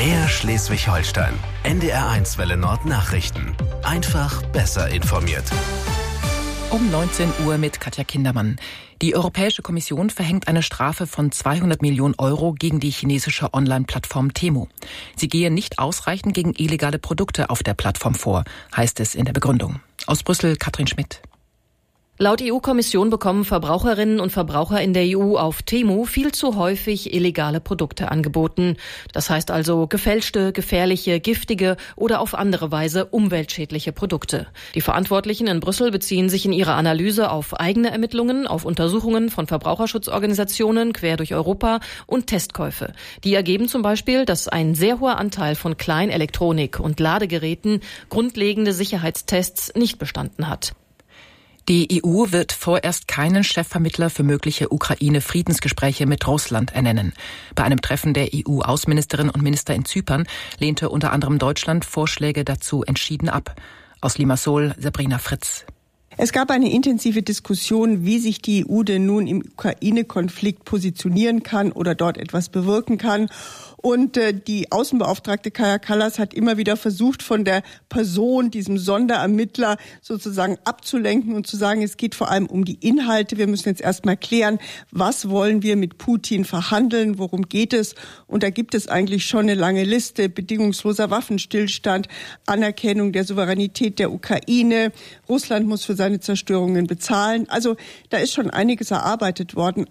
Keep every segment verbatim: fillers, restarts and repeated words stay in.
Mehr Schleswig-Holstein. N D R eins Welle Nord Nachrichten. Einfach besser informiert. Um neunzehn Uhr mit Katja Kindermann. Die Europäische Kommission verhängt eine Strafe von zweihundert Millionen Euro gegen die chinesische Online-Plattform Temu. Sie gehe nicht ausreichend gegen illegale Produkte auf der Plattform vor, heißt es in der Begründung. Aus Brüssel Katrin Schmidt. Laut E U-Kommission bekommen Verbraucherinnen und Verbraucher in der E U auf Temu viel zu häufig illegale Produkte angeboten. Das heißt also gefälschte, gefährliche, giftige oder auf andere Weise umweltschädliche Produkte. Die Verantwortlichen in Brüssel beziehen sich in ihrer Analyse auf eigene Ermittlungen, auf Untersuchungen von Verbraucherschutzorganisationen quer durch Europa und Testkäufe. Die ergeben zum Beispiel, dass ein sehr hoher Anteil von Kleinelektronik und Ladegeräten grundlegende Sicherheitstests nicht bestanden hat. Die E U wird vorerst keinen Chefvermittler für mögliche Ukraine-Friedensgespräche mit Russland ernennen. Bei einem Treffen der E U-Außenministerinnen und Minister in Zypern lehnte unter anderem Deutschland Vorschläge dazu entschieden ab. Aus Limassol Sabrina Fritz. Es gab eine intensive Diskussion, wie sich die E U denn nun im Ukraine-Konflikt positionieren kann oder dort etwas bewirken kann. Und äh, die Außenbeauftragte Kaja Kallas hat immer wieder versucht, von der Person, diesem Sonderermittler sozusagen abzulenken und zu sagen, es geht vor allem um die Inhalte. Wir müssen jetzt erstmal klären, was wollen wir mit Putin verhandeln, worum geht es? Und da gibt es eigentlich schon eine lange Liste: bedingungsloser Waffenstillstand, Anerkennung der Souveränität der Ukraine, Russland muss für seine Zerstörungen bezahlen. Also da ist schon einiges erarbeitet worden.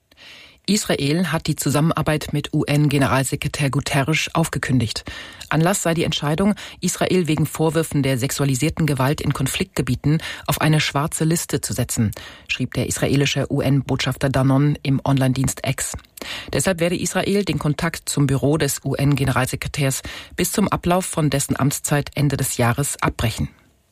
Israel hat die Zusammenarbeit mit U N-Generalsekretär Guterres aufgekündigt. Anlass sei die Entscheidung, Israel wegen Vorwürfen der sexualisierten Gewalt in Konfliktgebieten auf eine schwarze Liste zu setzen, schrieb der israelische U N-Botschafter Danon im Online-Dienst X. Deshalb werde Israel den Kontakt zum Büro des U N-Generalsekretärs bis zum Ablauf von dessen Amtszeit Ende des Jahres abbrechen.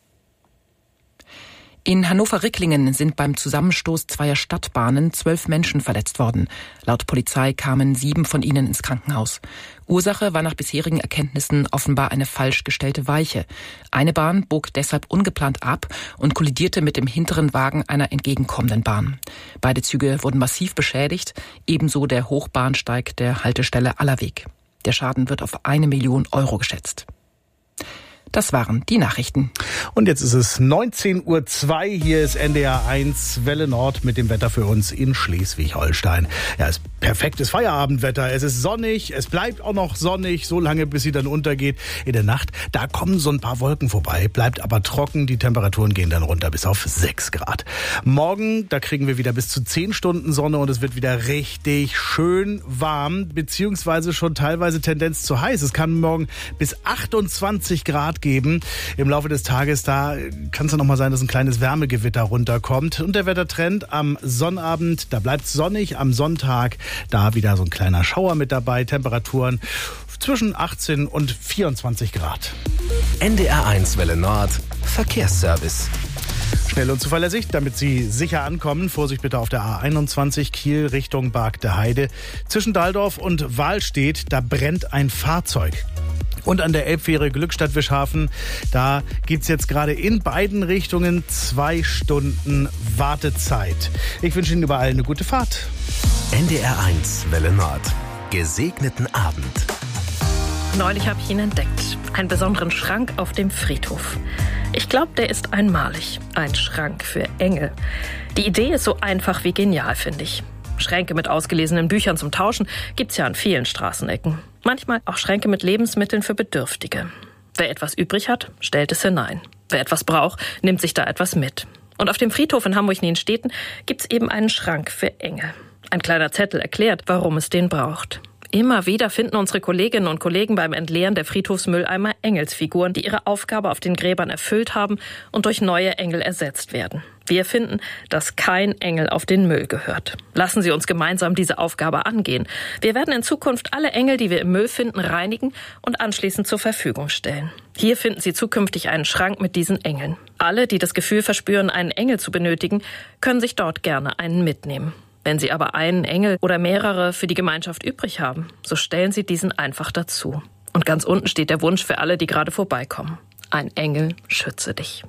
In Hannover-Ricklingen sind beim Zusammenstoß zweier Stadtbahnen zwölf Menschen verletzt worden. Laut Polizei kamen sieben von ihnen ins Krankenhaus. Ursache war nach bisherigen Erkenntnissen offenbar eine falsch gestellte Weiche. Eine Bahn bog deshalb ungeplant ab und kollidierte mit dem hinteren Wagen einer entgegenkommenden Bahn. Beide Züge wurden massiv beschädigt, ebenso der Hochbahnsteig der Haltestelle Allerweg. Der Schaden wird auf eine Million Euro geschätzt. Das waren die Nachrichten. Und jetzt ist es neunzehn Uhr zwei. Hier ist N D R eins Welle Nord mit dem Wetter für uns in Schleswig-Holstein. Ja, es ist perfektes Feierabendwetter. Es ist sonnig, es bleibt auch noch sonnig, so lange, bis sie dann untergeht. In der Nacht, da kommen so ein paar Wolken vorbei, bleibt aber trocken. Die Temperaturen gehen dann runter bis auf sechs Grad. Morgen, da kriegen wir wieder bis zu zehn Stunden Sonne und es wird wieder richtig schön warm, beziehungsweise schon teilweise Tendenz zu heiß. Es kann morgen bis achtundzwanzig Grad geben. Im Laufe des Tages, da kann es dann noch mal sein, dass ein kleines Wärmegewitter runterkommt. Und der Wettertrend am Sonnabend, da bleibt es sonnig. Am Sonntag, da wieder so ein kleiner Schauer mit dabei. Temperaturen zwischen achtzehn und vierundzwanzig Grad. N D R eins Welle Nord Verkehrsservice. Schnell und zuverlässig, damit Sie sicher ankommen. Vorsicht bitte auf der A einundzwanzig Kiel Richtung Bargte Heide. Zwischen Dahldorf und Wahlstedt, da brennt ein Fahrzeug. Und an der Elbfähre Glückstadt-Wischhafen, da gibt's jetzt gerade in beiden Richtungen zwei Stunden Wartezeit. Ich wünsche Ihnen überall eine gute Fahrt. N D R eins Welle Nord. Gesegneten Abend. Neulich habe ich ihn entdeckt. Einen besonderen Schrank auf dem Friedhof. Ich glaube, der ist einmalig. Ein Schrank für Engel. Die Idee ist so einfach wie genial, finde ich. Schränke mit ausgelesenen Büchern zum Tauschen gibt's ja an vielen Straßenecken. Manchmal auch Schränke mit Lebensmitteln für Bedürftige. Wer etwas übrig hat, stellt es hinein. Wer etwas braucht, nimmt sich da etwas mit. Und auf dem Friedhof in Hamburg-Nienstedten gibt's eben einen Schrank für Engel. Ein kleiner Zettel erklärt, warum es den braucht. Immer wieder finden unsere Kolleginnen und Kollegen beim Entleeren der Friedhofsmülleimer Engelsfiguren, die ihre Aufgabe auf den Gräbern erfüllt haben und durch neue Engel ersetzt werden. Wir finden, dass kein Engel auf den Müll gehört. Lassen Sie uns gemeinsam diese Aufgabe angehen. Wir werden in Zukunft alle Engel, die wir im Müll finden, reinigen und anschließend zur Verfügung stellen. Hier finden Sie zukünftig einen Schrank mit diesen Engeln. Alle, die das Gefühl verspüren, einen Engel zu benötigen, können sich dort gerne einen mitnehmen. Wenn Sie aber einen Engel oder mehrere für die Gemeinschaft übrig haben, so stellen Sie diesen einfach dazu. Und ganz unten steht der Wunsch für alle, die gerade vorbeikommen. Ein Engel schütze dich.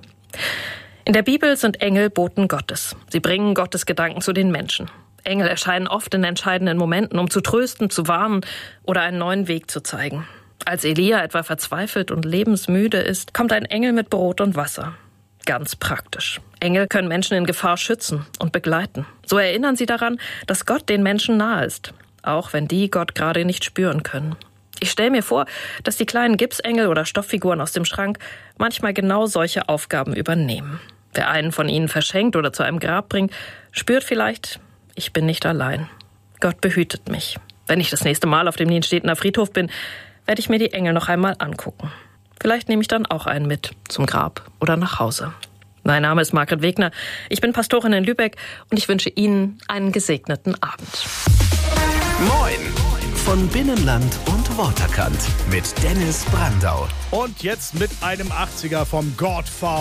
In der Bibel sind Engel Boten Gottes. Sie bringen Gottes Gedanken zu den Menschen. Engel erscheinen oft in entscheidenden Momenten, um zu trösten, zu warnen oder einen neuen Weg zu zeigen. Als Elia etwa verzweifelt und lebensmüde ist, kommt ein Engel mit Brot und Wasser. Ganz praktisch. Engel können Menschen in Gefahr schützen und begleiten. So erinnern sie daran, dass Gott den Menschen nahe ist, auch wenn die Gott gerade nicht spüren können. Ich stelle mir vor, dass die kleinen Gipsengel oder Stofffiguren aus dem Schrank manchmal genau solche Aufgaben übernehmen. Wer einen von ihnen verschenkt oder zu einem Grab bringt, spürt vielleicht, ich bin nicht allein. Gott behütet mich. Wenn ich das nächste Mal auf dem Nienstedtener Friedhof bin, werde ich mir die Engel noch einmal angucken. Vielleicht nehme ich dann auch einen mit zum Grab oder nach Hause. Mein Name ist Margret Wegner. Ich bin Pastorin in Lübeck und ich wünsche Ihnen einen gesegneten Abend. Moin von Binnenland und Waterkant mit Dennis Brandau. Und jetzt mit einem achtziger vom Godfather.